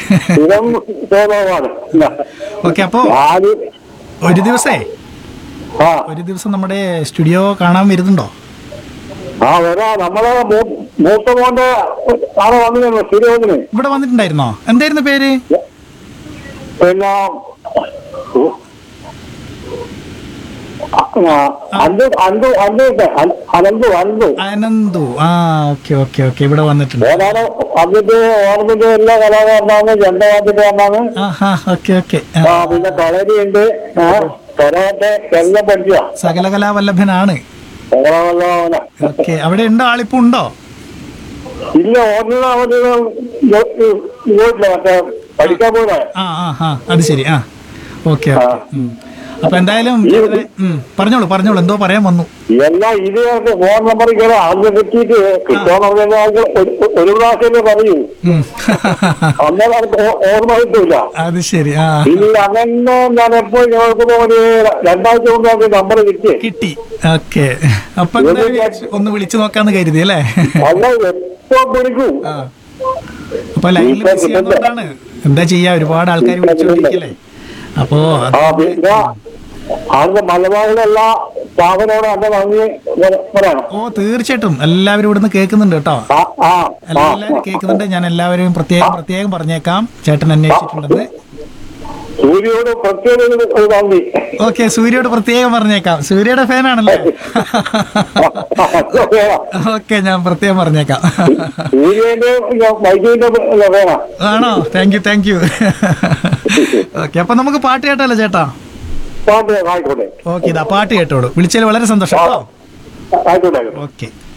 സ്ഥിരം സ്വഭാവമാണ്. ഓക്കെ, അപ്പോ ഒരു ദിവസം നമ്മുടെ സ്റ്റുഡിയോ കാണാൻ വരുന്നുണ്ടോ? വരാ. നമ്മളെ മൂത്ത മോന്റെ ആളെ വന്നിരുന്നു സ്ഥിരോതിന്. ഇവിടെ വന്നിട്ടുണ്ടായിരുന്നോ? എന്തായിരുന്നു പേര്? പിന്നെ അനന്തു. ആ, ഓക്കെ ഓക്കെ ഓക്കെ, ഇവിടെ വന്നിട്ടുണ്ട്. അതിന്റെ ഓർമ്മിന്റെ എല്ലാ കലാകാരനാണ്, ജണ്ടവാദ്യന്റെ ഒന്നാണ്. Okay okay. പിന്നെ കളരിയുണ്ട്, കരാട്ടെ എല്ലാം പഠിക്കുക. സകല കലാവല്ലഭനാണ്. ഓക്കെ, അവിടെ ഉണ്ടോ? ആളിപ്പോ ഉണ്ടോ? ഇല്ല, മറ്റേ പഠിക്കാൻ പോലെ. അത് ശരി. Okay okay. അപ്പൊ എന്തായാലും പറഞ്ഞോളൂ, എന്തോ പറയാൻ വന്നു. എല്ലാം ഇത് ഫോൺ നമ്പർ ആദ്യം കിട്ടിയിട്ട് കിട്ടുമെന്ന് ഒരു പ്രാവശ്യമേ പറയൂ. അന്നേരം ഓർമ്മ കിട്ടൂല. അത് ശരി. ഇല്ല, അങ്ങനെ ഞാൻ എപ്പോഴും കേൾക്കുമ്പോ ഒരു 2 ആഴ്ച കൊണ്ട് നമ്പർ കിട്ടി. ഓക്കെ, അപ്പൊ ഒന്ന് വിളിച്ചു നോക്കാന്ന് കരുതി അല്ലേ? അല്ല, എപ്പോ വിളിക്കും. അപ്പൊ ലൈനിൽ ബിസിയാണെന്നുകൊണ്ടാണ്. എന്താ ചെയ്യാ, ഒരുപാട് ആൾക്കാർ വിളിച്ചോണ്ടിരിക്കല്ലേ. അപ്പോ മലബാറിലുള്ള സ്ഥാപനോട് അന്നെ വാങ്ങി പറയണം. തീർച്ചയായിട്ടും എല്ലാവരും ഇവിടുന്ന് കേൾക്കുന്നുണ്ട് കേട്ടോ. എല്ലാവരും കേൾക്കുന്നുണ്ട്. ഞാൻ എല്ലാവരെയും പ്രത്യേകം പറഞ്ഞേക്കാം ചേട്ടൻ അന്വേഷിച്ചിട്ടുണ്ടെന്ന്. സൂര്യയോട് പ്രത്യേകം. ഓക്കെ, സൂര്യയോട് പ്രത്യേകം പറഞ്ഞേക്കാം. സൂര്യയുടെ ഫാനാണല്ലേ? ഓക്കെ, ഞാൻ പ്രത്യേകം പറഞ്ഞേക്കാം. ആണോ? Thank you. ഓക്കെ, അപ്പൊ നമുക്ക് പാട്ട് കേട്ടാലോ ചേട്ടാ? ഓക്കെ, ഇതാ പാട്ട് കേട്ടോളൂ. വിളിച്ചതിൽ വളരെ സന്തോഷം. ഓക്കെ.